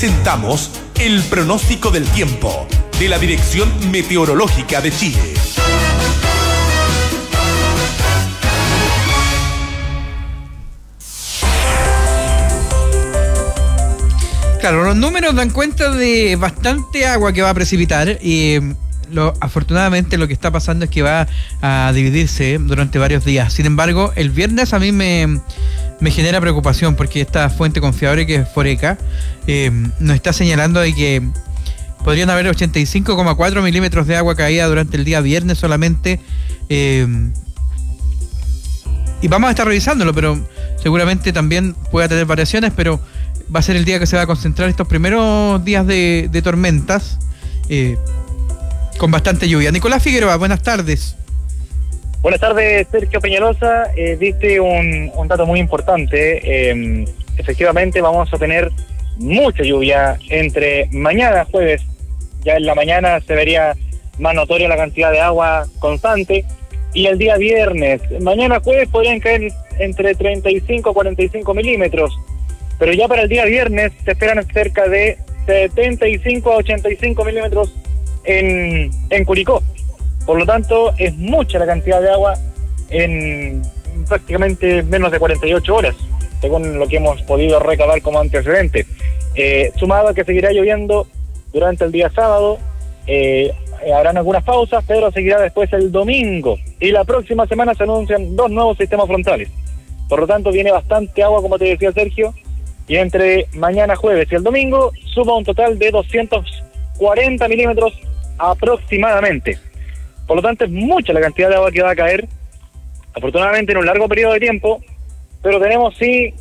presentamos el pronóstico del tiempo de la Dirección Meteorológica de Chile. Claro, los números dan cuenta de bastante agua que va a precipitar y afortunadamente lo que está pasando es que va a dividirse durante varios días. Sin embargo, el viernes a mí me genera preocupación porque esta fuente confiable que es Foreca nos está señalando de que podrían haber 85,4 milímetros de agua caída durante el día viernes solamente. Y vamos a estar revisándolo, pero seguramente también pueda tener variaciones, pero va a ser el día que se va a concentrar estos primeros días de tormentas con bastante lluvia. Nicolás Figueroa, buenas tardes. Buenas tardes, Sergio Peñalosa. Diste un dato muy importante. Efectivamente vamos a tener mucha lluvia entre mañana jueves. Ya en la mañana se vería más notoria la cantidad de agua constante. Y el día viernes, mañana jueves podrían caer entre 35 a 45 milímetros. Pero ya para el día viernes se esperan cerca de 75 a 85 milímetros en Curicó. Por lo tanto, es mucha la cantidad de agua en prácticamente menos de 48 horas, según lo que hemos podido recabar como antecedente. Sumado a que seguirá lloviendo durante el día sábado, habrán algunas pausas, pero seguirá después el domingo. Y la próxima semana se anuncian 2 nuevos sistemas frontales. Por lo tanto, viene bastante agua, como te decía Sergio, y entre mañana jueves y el domingo suma un total de 240 milímetros aproximadamente. Por lo tanto, es mucha la cantidad de agua que va a caer, afortunadamente en un largo periodo de tiempo, pero tenemos sí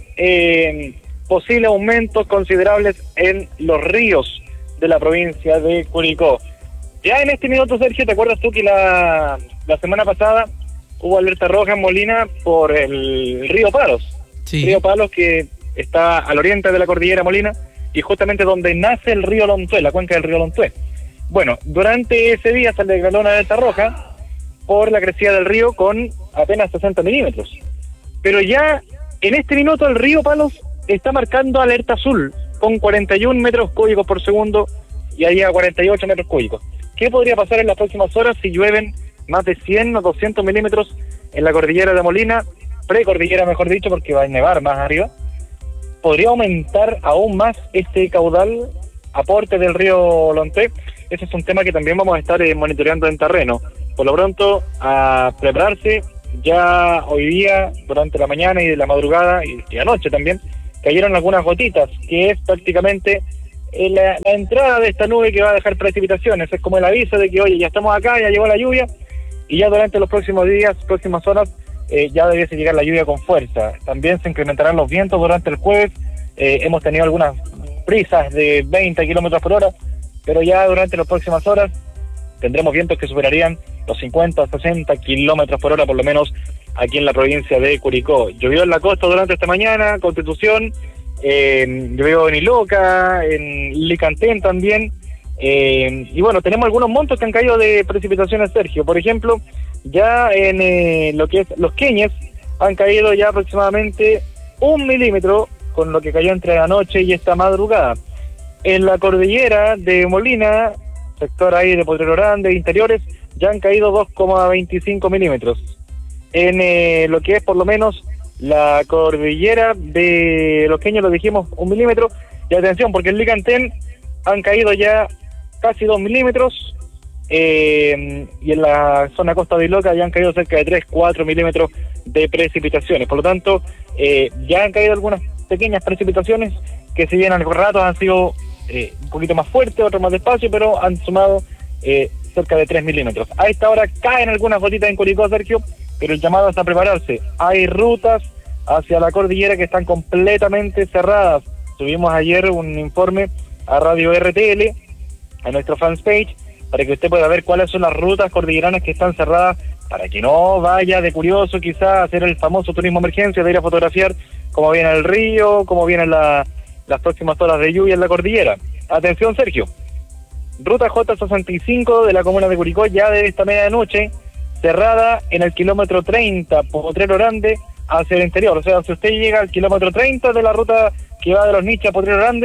posibles aumentos considerables en los ríos de la provincia de Curicó. Ya en este minuto, Sergio, ¿te acuerdas tú que la semana pasada hubo alerta roja en Molina por el río Palos? Sí. Río Palos que está al oriente de la cordillera Molina y justamente donde nace el río Lontué, la cuenca del río Lontué. Bueno, durante ese día se le declaró una alerta roja por la crecida del río con apenas 60 milímetros. Pero ya en este minuto el río Palos está marcando alerta azul con 41 metros cúbicos por segundo y ahí a 48 metros cúbicos. ¿Qué podría pasar en las próximas horas si llueven más de 100 o 200 milímetros en la cordillera de Molina, precordillera mejor dicho, porque va a nevar más arriba? ¿Podría aumentar aún más este caudal aporte del río Lontué? Ese es un tema que también vamos a estar monitoreando en terreno. Por lo pronto, a prepararse. Ya hoy día, durante la mañana y de la madrugada y anoche también, cayeron algunas gotitas, que es prácticamente la entrada de esta nube que va a dejar precipitaciones. Es como el aviso de que, oye, ya estamos acá, ya llegó la lluvia, y ya durante los próximos días, próximas horas, ya debiese llegar la lluvia con fuerza. También se incrementarán los vientos durante el jueves. Hemos tenido algunas brisas de 20 kilómetros por hora, pero ya durante las próximas horas tendremos vientos que superarían los 50 o 60 kilómetros por hora, por lo menos aquí en la provincia de Curicó. Llovió en la costa durante esta mañana, Constitución, llovió en Iloca, en Licantén también, y bueno, tenemos algunos montos que han caído de precipitaciones, Sergio. Por ejemplo, ya en lo que es Los Queñes han caído ya aproximadamente 1 milímetro con lo que cayó entre anoche y esta madrugada. En la cordillera de Molina, sector ahí de Potrero Grande, interiores, ya han caído 2,25 milímetros. En lo que es por lo menos la cordillera de Los Queños, lo dijimos, 1 milímetro. Y atención, porque en Licantén han caído ya casi 2 milímetros. Y en la zona costa de Iloca ya han caído cerca de 3-4 milímetros de precipitaciones. Por lo tanto, ya han caído algunas pequeñas precipitaciones que si bien a ratos han sido un poquito más fuertes, otros más despacio, pero han sumado cerca de 3 milímetros. A esta hora caen algunas gotitas en Curicó, Sergio, pero el llamado es a prepararse. Hay rutas hacia la cordillera que están completamente cerradas. Subimos ayer un informe a Radio RTL, a nuestro fanpage, para que usted pueda ver cuáles son las rutas cordilleranas que están cerradas, para que no vaya de curioso quizás a hacer el famoso turismo emergencia, de ir a fotografiar cómo viene el río, cómo vienen las próximas horas de lluvia en la cordillera. Atención, Sergio. Ruta J65 de la comuna de Curicó ya de esta medianoche, cerrada en el kilómetro 30, Potrero Grande, hacia el interior. O sea, si usted llega al kilómetro 30 de la ruta que va de Los Niches a Potrero Grande,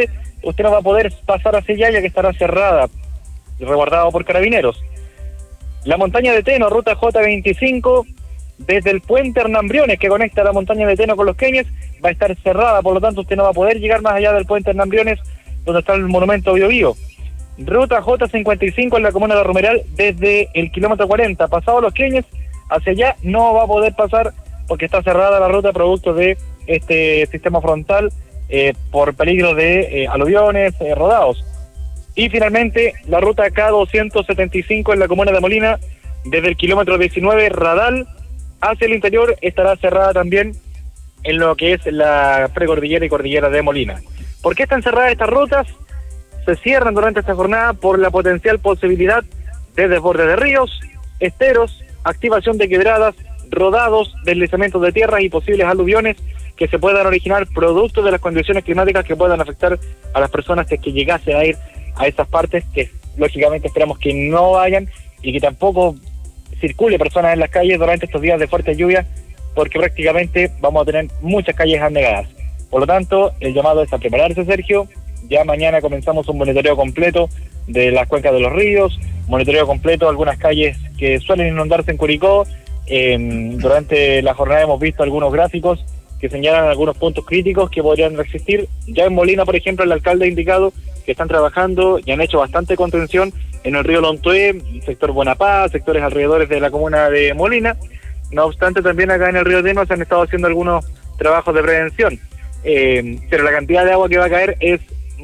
usted no va a poder pasar hacia allá, ya que estará cerrada y resguardado por carabineros. La montaña de Teno, ruta J25, desde el puente Hernán Briones, que conecta la montaña de Teno con Los Queñes, va a estar cerrada, por lo tanto usted no va a poder llegar más allá del puente Hernán Briones, donde está el monumento Bio Bio. Ruta J55 en la comuna de Romeral, desde el kilómetro 40, pasado Los Queñes, hacia allá no va a poder pasar, porque está cerrada la ruta producto de este sistema frontal, por peligro de aluviones, rodados. Y finalmente, la ruta K275 en la comuna de Molina, desde el kilómetro 19, Radal, hacia el interior, estará cerrada también en lo que es la precordillera y cordillera de Molina. ¿Por qué están cerradas estas rutas? Se cierran durante esta jornada por la potencial posibilidad de desborde de ríos, esteros, activación de quebradas, rodados, deslizamientos de tierras y posibles aluviones que se puedan originar producto de las condiciones climáticas que puedan afectar a las personas que llegasen a ir a esas partes, que lógicamente esperamos que no vayan y que tampoco circule personas en las calles durante estos días de fuerte lluvia, porque prácticamente vamos a tener muchas calles anegadas. Por lo tanto, el llamado es a prepararse, Sergio. Ya mañana comenzamos un monitoreo completo de las cuencas de los ríos, monitoreo completo de algunas calles que suelen inundarse en Curicó. Durante la jornada hemos visto algunos gráficos que señalan algunos puntos críticos que podrían existir. Ya en Molina, por ejemplo, el alcalde ha indicado que están trabajando y han hecho bastante contención en el río Lontué, sector Buenapá, sectores alrededores de la comuna de Molina. No obstante, también acá en el río Teno se han estado haciendo algunos trabajos de prevención, pero la cantidad de agua que va a caer es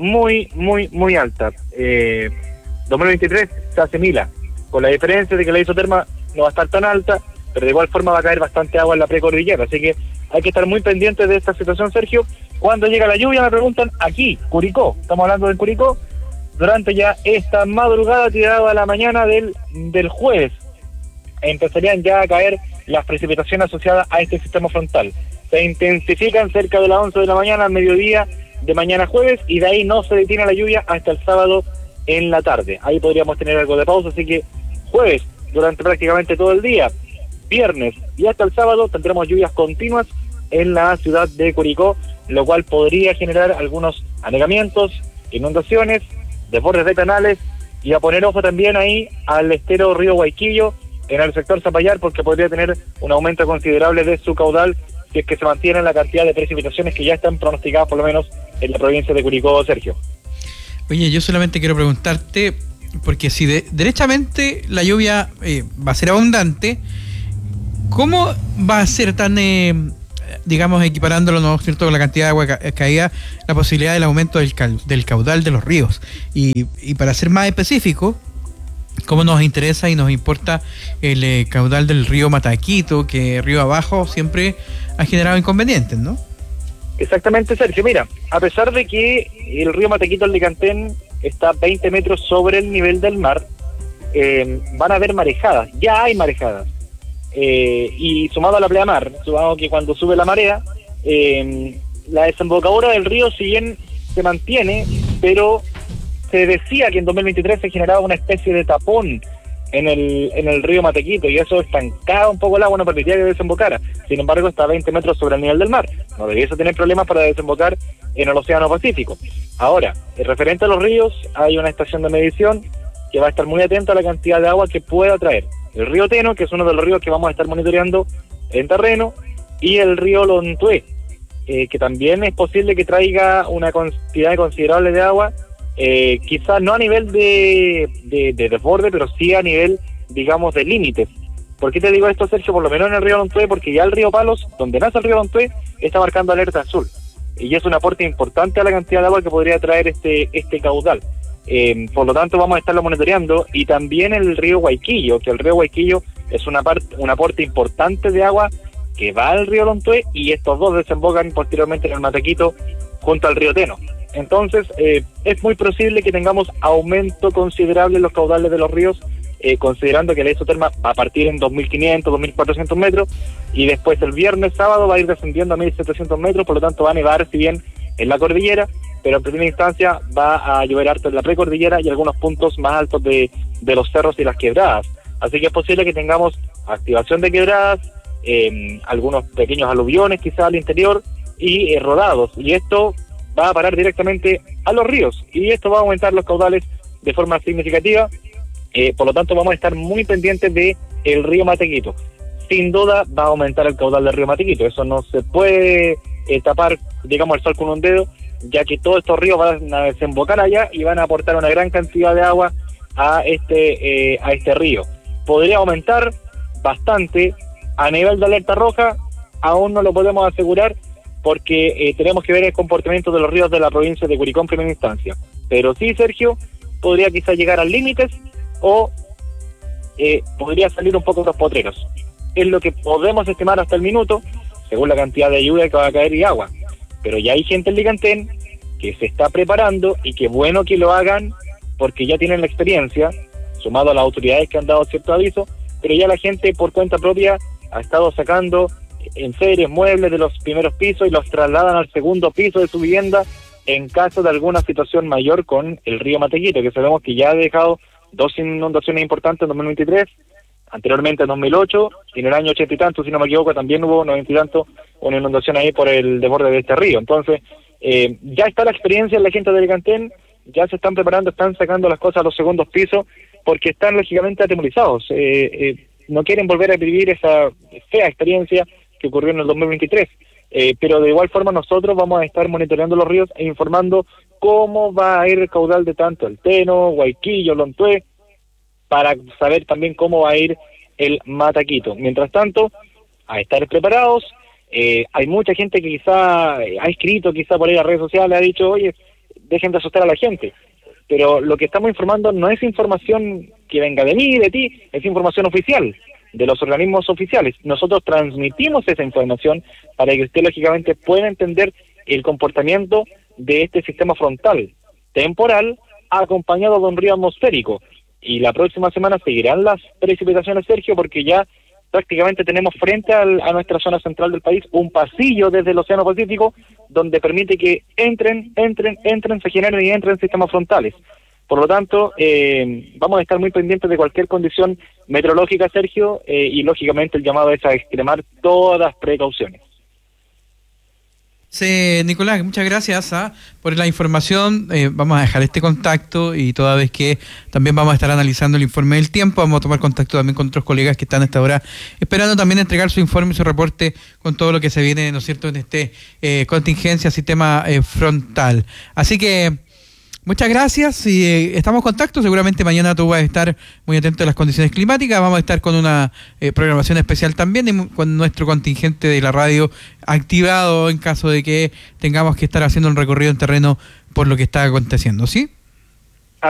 muy alta. 2023 se asimila, con la diferencia de que la isoterma no va a estar tan alta, pero de igual forma va a caer bastante agua en la precordillera, así que hay que estar muy pendientes de esta situación, Sergio. ¿Cuándo llega la lluvia? Me preguntan aquí, Curicó, estamos hablando de Curicó, durante ya esta madrugada tirada a la mañana del jueves, empezarían ya a caer las precipitaciones asociadas a este sistema frontal. Se intensifican cerca de las 11 de la mañana al mediodía de mañana jueves, y de ahí no se detiene la lluvia hasta el sábado en la tarde. Ahí podríamos tener algo de pausa, así que jueves durante prácticamente todo el día, viernes y hasta el sábado tendremos lluvias continuas en la ciudad de Curicó, lo cual podría generar algunos anegamientos, inundaciones, desbordes de canales, y a poner ojo también ahí al estero río Guayquillo en el sector Zapallar, porque podría tener un aumento considerable de su caudal si es que se mantiene la cantidad de precipitaciones que ya están pronosticadas por lo menos en la provincia de Curicó, Sergio. Oye, yo solamente quiero preguntarte, porque si derechamente la lluvia va a ser abundante, ¿cómo va a ser tan, digamos, equiparándolo, ¿no es cierto?, con la cantidad de agua caída, la posibilidad del aumento del caudal de los ríos? Y para ser más específico, ¿cómo nos interesa y nos importa el caudal del río Mataquito, que río abajo siempre ha generado inconvenientes, ¿no? Exactamente, Sergio. Mira, a pesar de que el río Mataquito al Licantén está 20 metros sobre el nivel del mar, van a haber marejadas, ya hay marejadas. Y sumado a la pleamar, sumado que cuando sube la marea, la desembocadura del río, si bien se mantiene, pero se decía que en 2023 se generaba una especie de tapón en el río Matequito, y eso estancaba un poco el agua, no permitía que desembocara. Sin embargo, está a 20 metros sobre el nivel del mar, no debiese tener problemas para desembocar en el Océano Pacífico. Ahora, referente a los ríos, hay una estación de medición que va a estar muy atenta a la cantidad de agua que pueda traer el río Teno, que es uno de los ríos que vamos a estar monitoreando en terreno, y el río Lontué, que también es posible que traiga una cantidad considerable de agua, quizás no a nivel de desborde, pero sí a nivel, digamos, de límites. ¿Por qué te digo esto, Sergio? Por lo menos en el río Lontué, porque ya el río Palos, donde nace el río Lontué, está marcando alerta azul, y es un aporte importante a la cantidad de agua que podría traer este caudal. Por lo tanto, vamos a estarlo monitoreando. Y también el río Guayquillo, que el río Guayquillo es un aporte importante de agua que va al río Lontué, y estos dos desembocan posteriormente en el Mataquito junto al río Teno. Entonces, es muy posible que tengamos aumento considerable en los caudales de los ríos, considerando que la isoterma va a partir en 2.500, 2.400 metros, y después el viernes, sábado va a ir descendiendo a 1.700 metros, por lo tanto va a nevar, si bien en la cordillera, pero en primera instancia va a llover harto en la precordillera y algunos puntos más altos de los cerros y las quebradas. Así que es posible que tengamos activación de quebradas, algunos pequeños aluviones quizás al interior, y rodados. Y esto va a parar directamente a los ríos y esto va a aumentar los caudales de forma significativa. Por lo tanto, vamos a estar muy pendientes de el río Matequito. Sin duda va a aumentar el caudal del río Matequito. Eso no se puede tapar, digamos, el sol con un dedo, ya que todos estos ríos van a desembocar allá y van a aportar una gran cantidad de agua a este río. Podría aumentar bastante. A nivel de alerta roja, aún no lo podemos asegurar porque tenemos que ver el comportamiento de los ríos de la provincia de Curicó en primera instancia. Pero sí, Sergio, podría quizás llegar a límites o podría salir un poco de los potreros. Es lo que podemos estimar hasta el minuto, según la cantidad de lluvia que va a caer y agua. Pero ya hay gente en Licantén que se está preparando y qué bueno que lo hagan porque ya tienen la experiencia, sumado a las autoridades que han dado cierto aviso, pero ya la gente por cuenta propia ha estado sacando enseres, muebles de los primeros pisos y los trasladan al segundo piso de su vivienda en caso de alguna situación mayor con el río Matequito, que sabemos que ya ha dejado 2 inundaciones importantes en 2023, anteriormente en 2008, y en el año 80 y tanto, si no me equivoco, también hubo 90 y tanto una inundación ahí por el desborde de este río. Entonces, ya está la experiencia en la gente de Licantén, ya se están preparando, están sacando las cosas a los segundos pisos, porque están lógicamente atemorizados. No quieren volver a vivir esa fea experiencia que ocurrió en el 2023. Pero de igual forma nosotros vamos a estar monitoreando los ríos e informando cómo va a ir el caudal de tanto el Teno, Guayquillo, Lontué, para saber también cómo va a ir el Mataquito. Mientras tanto, a estar preparados. Hay mucha gente que quizá ha escrito, quizá por ahí en las redes sociales, ha dicho, oye, dejen de asustar a la gente. Pero lo que estamos informando no es información que venga de mí, de ti, es información oficial, de los organismos oficiales. Nosotros transmitimos esa información para que usted lógicamente pueda entender el comportamiento de este sistema frontal temporal acompañado de un río atmosférico. Y la próxima semana seguirán las precipitaciones, Sergio, porque ya prácticamente tenemos frente a nuestra zona central del país un pasillo desde el Océano Pacífico donde permite que entren, se generen y entren sistemas frontales. Por lo tanto, vamos a estar muy pendientes de cualquier condición meteorológica, Sergio, y lógicamente el llamado es a extremar todas las precauciones. Sí, Nicolás, muchas gracias por la información. Vamos a dejar este contacto y toda vez que también vamos a estar analizando el informe del tiempo, vamos a tomar contacto también con otros colegas que están a esta hora esperando también entregar su informe y su reporte con todo lo que se viene, ¿no es cierto?, en este contingencia, sistema frontal. Así que muchas gracias y estamos en contacto. Seguramente mañana tú vas a estar muy atento a las condiciones climáticas. Vamos a estar con una programación especial también y con nuestro contingente de la radio activado en caso de que tengamos que estar haciendo un recorrido en terreno por lo que está aconteciendo, ¿sí?